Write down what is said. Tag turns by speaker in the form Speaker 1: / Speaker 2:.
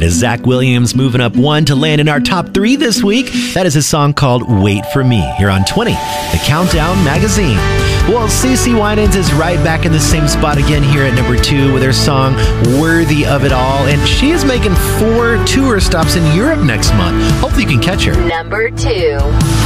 Speaker 1: As Zach Williams moving up one to land in our top 3 this week. That is a song called Wait For Me here on 20, the Countdown Magazine. Well, CeCe Winans is right back in the same spot again here at number 2 with her song Worthy of It All. And she is making 4 tour stops in Europe next month. Hopefully you can catch her.
Speaker 2: Number 2.